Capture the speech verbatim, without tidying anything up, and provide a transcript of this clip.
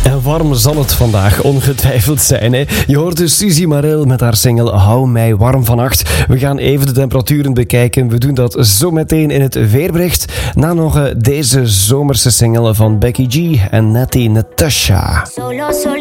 En warm zal het vandaag ongetwijfeld zijn. Hè? Je hoort dus Suzy Marel met haar single Hou mij warm vannacht. We gaan even de temperaturen bekijken. We doen dat zo meteen in het weerbericht. Na nog deze zomerse single van Becky G en Natty Natasha.